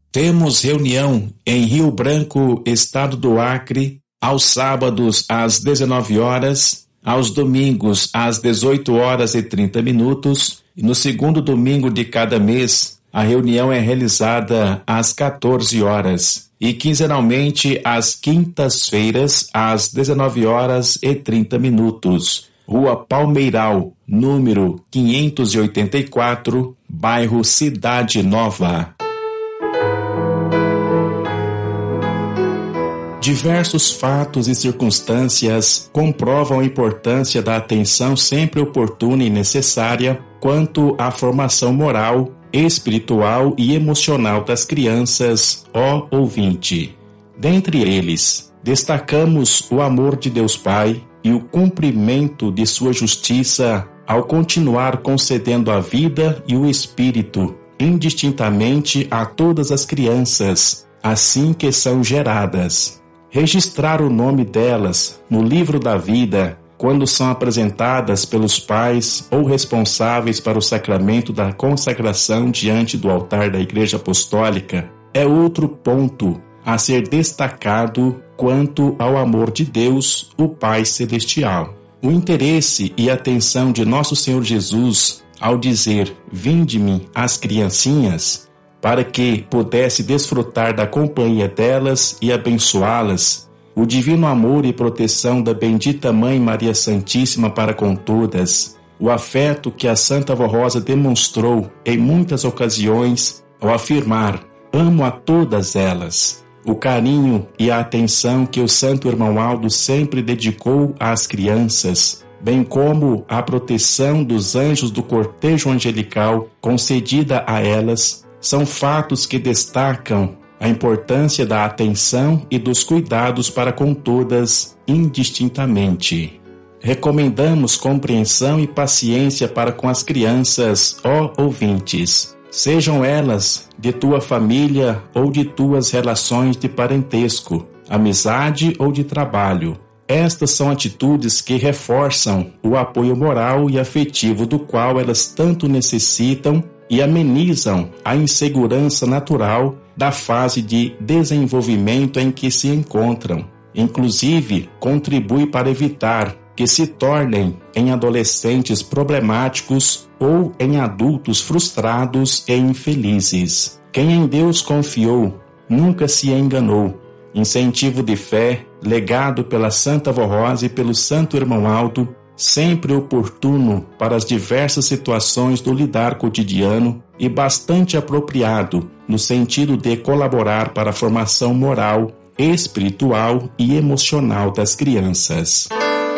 Temos reunião em Rio Branco, estado do Acre, aos sábados às 19 horas, aos domingos às 18 horas e 30 minutos, e no segundo domingo de cada mês, a reunião é realizada às 14 horas e quinzenalmente às quintas-feiras às 19 horas e 30 minutos. Rua Palmeiral, número 584, bairro Cidade Nova. Diversos fatos e circunstâncias comprovam a importância da atenção sempre oportuna e necessária quanto à formação moral, espiritual e emocional das crianças, ó ouvinte. Dentre eles, destacamos o amor de Deus Pai e o cumprimento de sua justiça ao continuar concedendo a vida e o espírito indistintamente a todas as crianças, assim que são geradas. Registrar o nome delas no livro da vida quando são apresentadas pelos pais ou responsáveis para o sacramento da consagração diante do altar da Igreja Apostólica é outro ponto a ser destacado quanto ao amor de Deus, o Pai Celestial. O interesse e atenção de Nosso Senhor Jesus ao dizer: "Vinde-me as criancinhas", para que pudesse desfrutar da companhia delas e abençoá-las, o divino amor e proteção da bendita Mãe Maria Santíssima para com todas, o afeto que a Santa Vó Rosa demonstrou em muitas ocasiões ao afirmar: "Amo a todas elas", o carinho e a atenção que o Santo Irmão Aldo sempre dedicou às crianças, bem como a proteção dos anjos do cortejo angelical concedida a elas, são fatos que destacam a importância da atenção e dos cuidados para com todas indistintamente. Recomendamos compreensão e paciência para com as crianças, ó ouvintes, sejam elas de tua família ou de tuas relações de parentesco, amizade ou de trabalho. Estas são atitudes que reforçam o apoio moral e afetivo do qual elas tanto necessitam e amenizam a insegurança natural da fase de desenvolvimento em que se encontram. Inclusive, contribui para evitar que se tornem em adolescentes problemáticos ou em adultos frustrados e infelizes. Quem em Deus confiou nunca se enganou. Incentivo de fé, legado pela Santa Vó Rosa e pelo Santo Irmão Aldo, sempre oportuno para as diversas situações do lidar cotidiano e bastante apropriado no sentido de colaborar para a formação moral, espiritual e emocional das crianças.